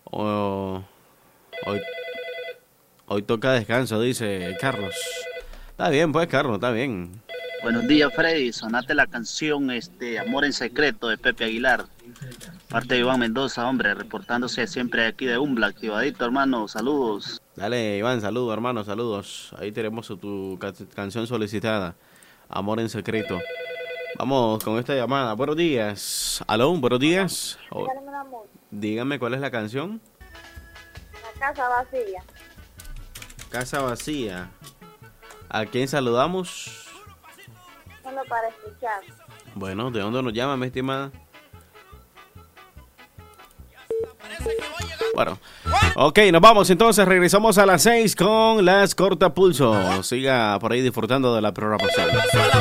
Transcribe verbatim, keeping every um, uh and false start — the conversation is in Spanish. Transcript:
Oh, hoy, hoy toca descanso, dice Carlos. Está bien, pues, Carlos, está bien. Buenos días, Freddy. Sonate la canción este Amor en Secreto de Pepe Aguilar. Parte de Iván Mendoza, hombre, reportándose siempre aquí de Umbla, activadito, hermano. Saludos. Dale, Iván, saludos, hermano, saludos. Ahí tenemos tu ca canción solicitada, Amor en Secreto. Vamos con esta llamada. Buenos días. Aló, buenos días. Oh, dígame cuál es la canción. La casa vacía. Casa vacía. ¿A quién saludamos? Solo para escuchar. Bueno, ¿de dónde nos llama, mi estimada? Bueno, ok, nos vamos entonces, regresamos a las seis con las cortapulso. Siga por ahí disfrutando de la programación.